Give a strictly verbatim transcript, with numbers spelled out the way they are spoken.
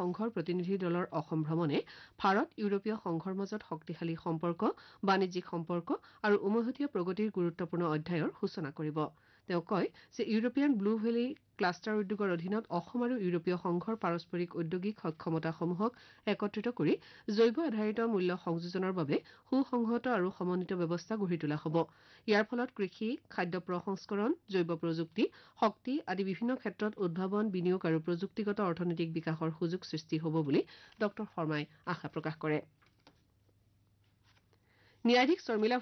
সংঘৰ প্ৰতিনিধি দলৰ অসম ভ্ৰমণে ভাৰত ইউৰোপীয় সংঘৰ মাজত শক্তিশালী সম্পৰ্ক বাণিজ্যিক সম্পৰ্ক আৰু উমৈহতীয়া প্ৰগতিৰ গুৰুত্বপূৰ্ণ অধ্যায়ৰ সূচনা কৰিব তেওঁ কয় যে ইউৰোপীয়ান ব্লু ভেলী ক্লাষ্টাৰ উদ্যোগৰ অধীনত অসম আৰু ইউৰোপীয় সংঘৰ পাৰস্পৰিক ঔদ্যোগিক সক্ষমতাসমূহক একত্ৰিত কৰি জৈৱ আধাৰিত মূল্য সংযোজনৰ বাবে সুসংহত আৰু সমন্বিত ব্যৱস্থা গঢ়ি তোলা হ'ব ইয়াৰ ফলত কৃষি খাদ্য প্ৰসংস্কৰণ জৈৱ প্ৰযুক্তি শক্তি আদি বিভিন্ন ক্ষেত্ৰত উদ্ভাৱন বিনিয়োগ আৰু প্ৰযুক্তিগত অৰ্থনৈতিক বিকাশৰ সুযোগ সৃষ্টি হ'ব বুলি ড শৰ্মাই আশা প্ৰকাশ কৰে ন্যায়াধীশ শৰ্মিলা